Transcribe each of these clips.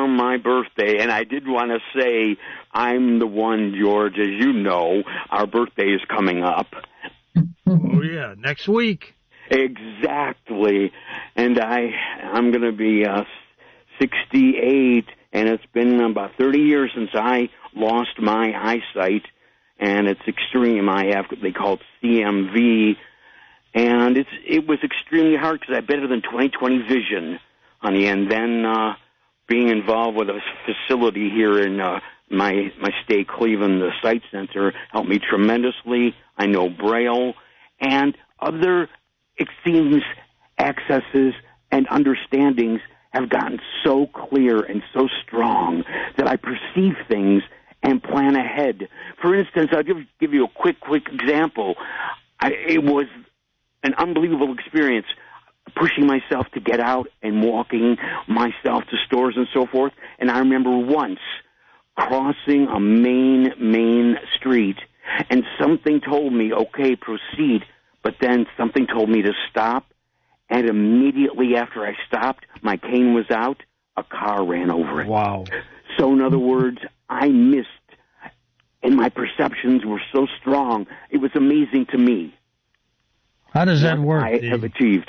around my birthday, and I did want to say I'm the one, George, as you know, our birthday is coming up. Oh, yeah, next week. Exactly. And I'm going to be 68, and it's been about 30 years since I lost my eyesight, and it's extreme. I have, they call it CMV, and it was extremely hard because I had better than 20/20 vision, honey, and then being involved with a facility here in my state, Cleveland, the Sight Center, helped me tremendously. I know Braille and other, it seems, accesses and understandings have gotten so clear and so strong that I perceive things and plan ahead. For instance, I'll give you a quick example. It was an unbelievable experience pushing myself to get out and walking myself to stores and so forth. And I remember once crossing a main street, and something told me, okay, proceed, but then something told me to stop, and immediately after I stopped, my cane was out, a car ran over it. Wow. So in other words, I missed, and my perceptions were so strong, it was amazing to me. How does that work? I have achieved.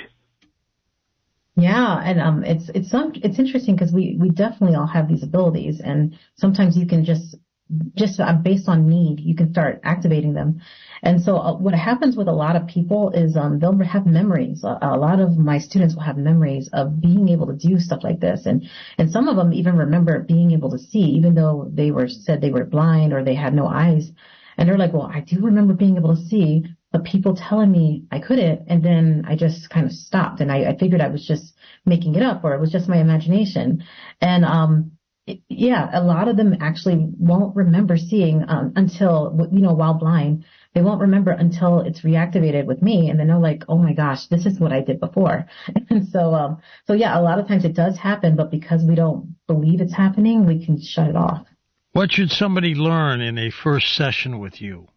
Yeah, and it's interesting because we definitely all have these abilities, and sometimes you can just based on need, you can start activating them. And so what happens with a lot of people is they'll have memories. A lot of my students will have memories of being able to do stuff like this, and some of them even remember being able to see, even though they said they were blind or they had no eyes. And they're like, well, I do remember being able to see, but people telling me I couldn't, and then I just kind of stopped, and I figured I was just making it up, or it was just my imagination. And a lot of them actually won't remember seeing until, while blind. They won't remember until it's reactivated with me, and then they're like, oh my gosh, this is what I did before. And so yeah, a lot of times it does happen, but because we don't believe it's happening, we can shut it off. What should somebody learn in a first session with you?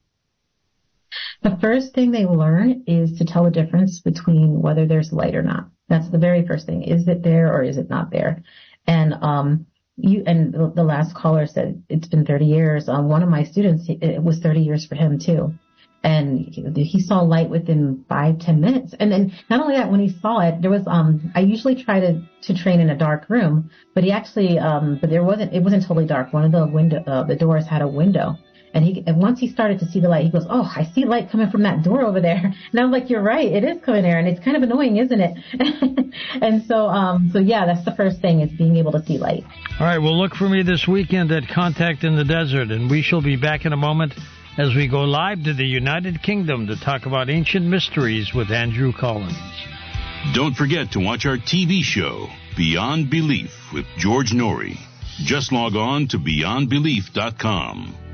The first thing they learn is to tell the difference between whether there's light or not. That's the very first thing. Is it there or is it not there? And the last caller said it's been 30 years. One of my students, it was 30 years for him too. And he saw light within 5-10 minutes. And then not only that, when he saw it, there was, I usually try to train in a dark room, but he actually, but it wasn't totally dark. One of the doors had a window. And once he started to see the light, he goes, oh, I see light coming from that door over there. And I was like, you're right. It is coming there. And it's kind of annoying, isn't it? And so yeah, that's the first thing, is being able to see light. All right. Well, look for me this weekend at Contact in the Desert, and we shall be back in a moment as we go live to the United Kingdom to talk about ancient mysteries with Andrew Collins. Don't forget to watch our TV show, Beyond Belief, with George Norrie. Just log on to beyondbelief.com.